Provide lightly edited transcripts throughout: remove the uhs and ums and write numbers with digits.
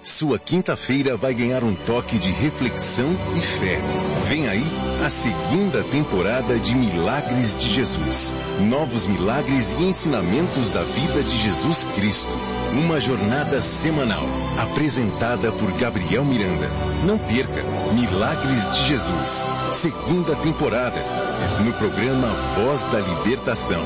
Sua quinta-feira vai ganhar um toque de reflexão e fé. Vem aí a segunda temporada de Milagres de Jesus. Novos milagres e ensinamentos da vida de Jesus Cristo. Uma jornada semanal, apresentada por Gabriel Miranda. Não perca, Milagres de Jesus, segunda temporada, no programa Voz da Libertação.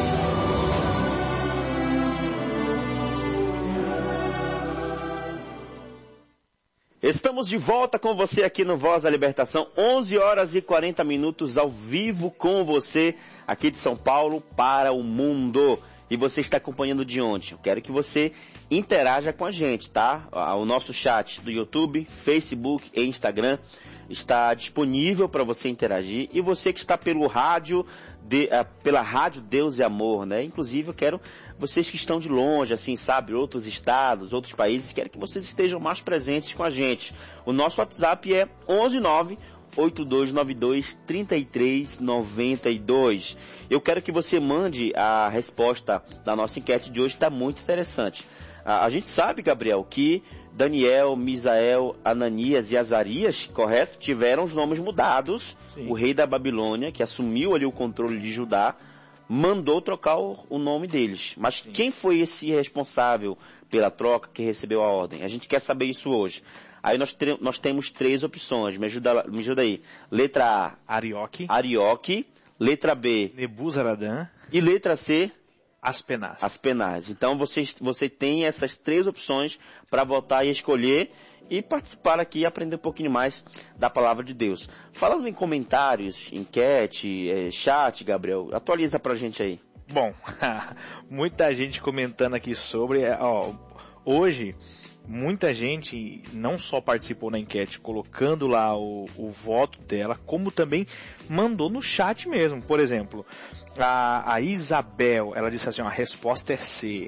Estamos de volta com você aqui no Voz da Libertação, 11 horas e 40 minutos ao vivo com você, aqui de São Paulo para o mundo. E você está acompanhando de onde? Eu quero que você interaja com a gente, tá? O nosso chat do YouTube, Facebook e Instagram está disponível para você interagir. E você que está pelo rádio, pela Rádio Deus e Amor, né? Inclusive eu quero vocês que estão de longe, assim, sabe, outros estados, outros países, quero que vocês estejam mais presentes com a gente. O nosso WhatsApp é 11982923392. Eu quero que você mande a resposta da nossa enquete de hoje, está muito interessante. A gente sabe, Gabriel, que Daniel, Misael, Ananias e Azarias, correto? Tiveram os nomes mudados. Sim. O rei da Babilônia, que assumiu ali o controle de Judá, mandou trocar o nome deles. Mas sim, quem foi esse responsável pela troca, que recebeu a ordem? A gente quer saber isso hoje. Aí nós temos três opções. Me ajuda aí. Letra A, Arioque. Letra B, Nebuzaradan. E letra C, Aspenaz. Então você tem essas três opções para votar e escolher e participar aqui e aprender um pouquinho mais da palavra de Deus. Falando em comentários, enquete, chat, Gabriel, atualiza pra gente aí. Bom, muita gente comentando aqui sobre, hoje muita gente não só participou na enquete colocando lá o voto dela, como também mandou no chat mesmo. Por exemplo, a Isabel, ela disse assim, a resposta é C.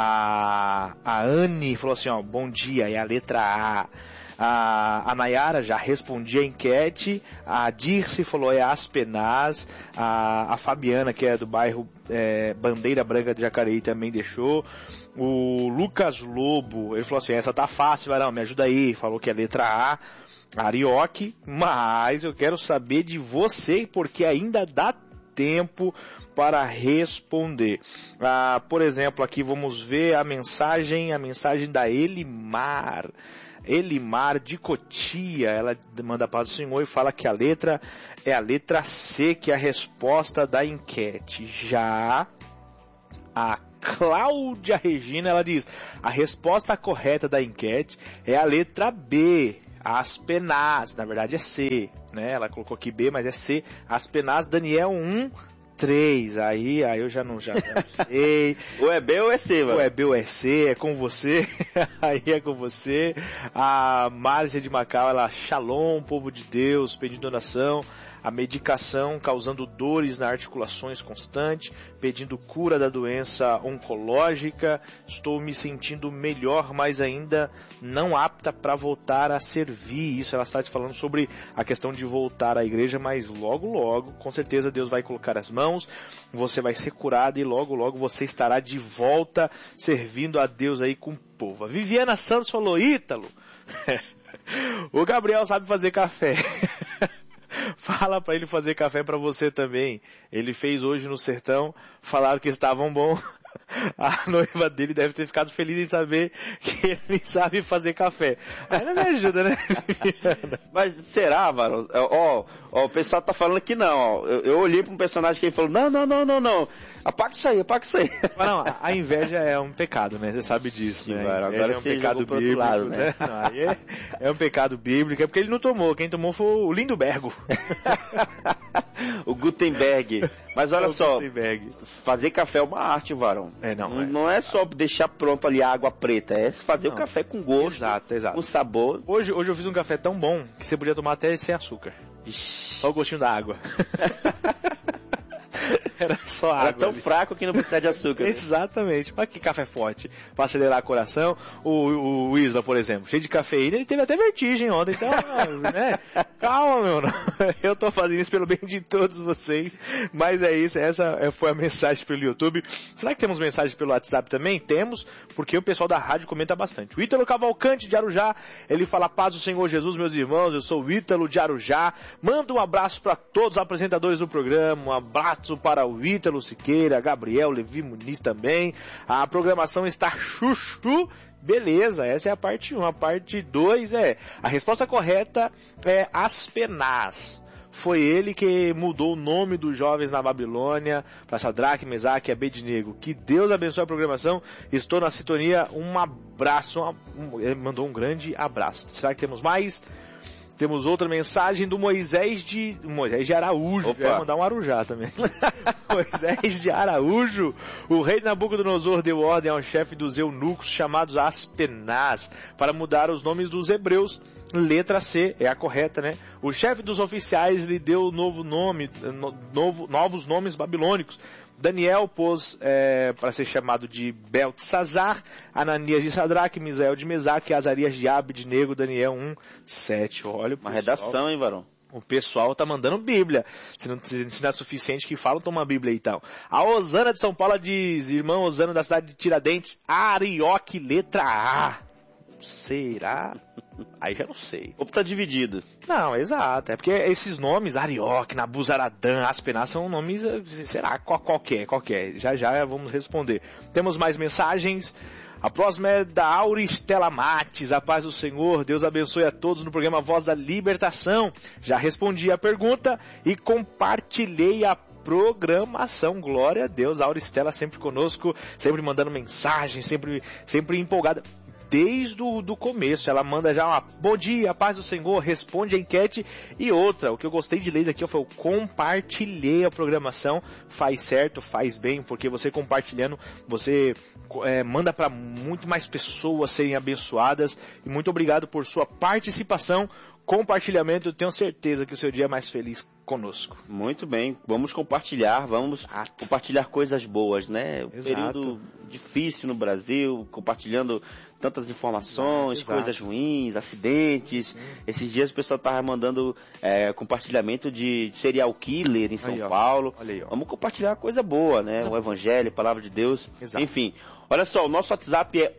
A Anne falou assim, bom dia, é a letra A. A Nayara já respondia a enquete. A Dirce falou é Aspenaz. A Fabiana, que é do bairro Bandeira Branca de Jacareí, também deixou. O Lucas Lobo, ele falou assim, essa tá fácil, Varão, me ajuda aí. Falou que é a letra A, Arioque. Mas eu quero saber de você, porque ainda dá tempo para responder. Por exemplo, aqui vamos ver a mensagem da Elimar de Cotia. Ela manda para o Senhor e fala que a letra é a letra C, que é a resposta da enquete. Já a Cláudia Regina, ela diz, a resposta correta da enquete é a letra B, Aspenaz. Na verdade é C, né? Ela colocou aqui B, mas é C, Aspenaz. Daniel 1:3. Aí eu já não sei. Ou é B ou é C, mano? Ou é B ou é C, é com você. Aí é com você. A Márcia de Macau, ela, Shalom, povo de Deus, pedindo oração. A medicação causando dores nas articulações constante, pedindo cura da doença oncológica. Estou me sentindo melhor, mas ainda não apta para voltar a servir. Isso ela está te falando sobre a questão de voltar à igreja, mas logo, com certeza Deus vai colocar as mãos, você vai ser curado e logo você estará de volta servindo a Deus aí com o povo. A Viviana Santos falou, Ítalo, o Gabriel sabe fazer café. Fala para ele fazer café para você também. Ele fez hoje no sertão, falaram que estavam bom. A noiva dele deve ter ficado feliz em saber que ele sabe fazer café. Aí não me ajuda, né? Mas será, Varão? O pessoal tá falando que não. Eu olhei para um personagem que ele falou, não. Apaga isso aí. Mas não, a inveja é um pecado, né? Você sabe disso, sim, né? Agora é um pecado bíblico, lado, né? Não, aí é um pecado bíblico, é porque ele não tomou. Quem tomou foi o Lindobergo. O Gutenberg. Mas olha só, fazer café é uma arte, Varão. Não é só deixar pronto ali a água preta, é fazer o café com gosto, exato. com sabor. Hoje eu fiz um café tão bom que você podia tomar até sem açúcar. Só o gostinho da água. Era só água. Era tão fraco que não precisa de açúcar. Né? Exatamente. Mas que café forte para acelerar o coração. O Isla, por exemplo, cheio de cafeína, ele teve até vertigem ontem. Então, né? Calma, meu. Eu tô fazendo isso pelo bem de todos vocês. Mas é isso. Essa foi a mensagem pelo YouTube. Será que temos mensagem pelo WhatsApp também? Temos, porque o pessoal da rádio comenta bastante. O Ítalo Cavalcante de Arujá, ele fala: paz do Senhor Jesus, meus irmãos. Eu sou o Ítalo de Arujá. Manda um abraço para todos os apresentadores do programa. Um abraço para o Ítalo Siqueira, Gabriel, Levi Muniz também. A programação está chuchu. Beleza, essa é a parte 1. A parte 2 a resposta correta é Aspenaz. Foi ele que mudou o nome dos jovens na Babilônia para Sadraque, Mesaque e Abednego. Que Deus abençoe a programação. Estou na sintonia. Um abraço. Ele mandou um grande abraço. Será que temos mais? Temos outra mensagem do Moisés de Araújo. Opa. Vai mandar um Arujá também. Moisés de Araújo. O rei Nabucodonosor deu ordem ao chefe dos eunucos chamados Aspenaz para mudar os nomes dos hebreus. Letra C é a correta, né? O chefe dos oficiais lhe deu novos nomes babilônicos. Daniel pôs para ser chamado de Beltesazar, Ananias de Sadraque, Misael de Mesaque, Azarias de Abednego, Daniel 1:7. Olha, uma redação, hein, varão? O pessoal tá mandando Bíblia. Se não é suficiente que falam, toma a Bíblia aí, então. A Osana de São Paulo diz: irmão Osana da cidade de Tiradentes, Arioque, letra A. Será? Aí já não sei. Ou tá dividido. Não, exato. É porque esses nomes, Arioque, Nabuzaradã, Aspenaz, são nomes, será? Qualquer. Já vamos responder. Temos mais mensagens. A próxima é da Auristela Mates. A paz do Senhor, Deus abençoe a todos no programa Voz da Libertação. Já respondi a pergunta e compartilhei a programação. Glória a Deus. A Auristela sempre conosco, sempre mandando mensagem, sempre empolgada. Desde o começo, ela manda já uma bom dia, paz do Senhor, responde a enquete. E outra, o que eu gostei de ler aqui foi o compartilhei a programação. Faz certo, faz bem, porque você compartilhando, você manda para muito mais pessoas serem abençoadas. E muito obrigado por sua participação, compartilhamento. Eu tenho certeza que o seu dia é mais feliz conosco. Muito bem, vamos compartilhar coisas boas, né? Um período difícil no Brasil, compartilhando tantas informações, coisas ruins, acidentes. Esses dias o pessoal estava mandando compartilhamento de serial killer em São Paulo. Olha aí, ó. Vamos compartilhar coisa boa, né? O Evangelho, a Palavra de Deus. Exato. Enfim, olha só, o nosso WhatsApp é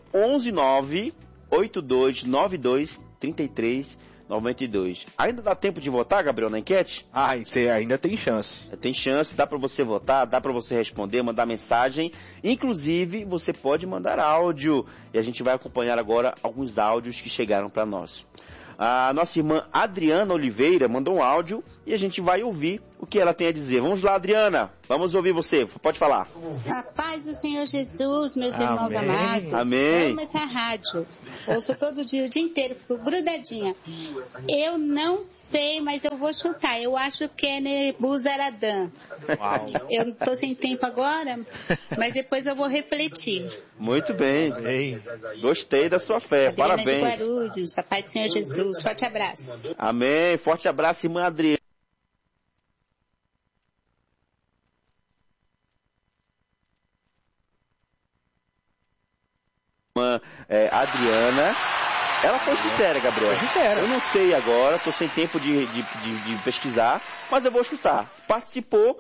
11982923392. Ainda dá tempo de votar, Gabriel, na enquete? Você ainda tem chance. Tem chance, dá para você votar, dá para você responder, mandar mensagem. Inclusive, você pode mandar áudio. E a gente vai acompanhar agora alguns áudios que chegaram para nós. A nossa irmã Adriana Oliveira mandou um áudio e a gente vai ouvir o que ela tem a dizer. Vamos lá, Adriana. Vamos ouvir você. Pode falar. A paz do Senhor Jesus, meus irmãos amados. Amém. Amo essa rádio. Ouço todo dia, o dia inteiro, fico grudadinha. Eu não sei, mas eu vou chutar. Eu acho que é Nebuzaradã. Eu não tô sem tempo agora, mas depois eu vou refletir. Muito bem. Gostei da sua fé. Adriana Parabéns. de Guarulhos, a paz do Senhor Jesus. Forte abraço. Amém. Forte abraço, irmã Adriana. Adriana, ela foi sincera, Gabriel. Foi sincera. Eu não sei agora, tô sem tempo de pesquisar, mas eu vou chutar. Participou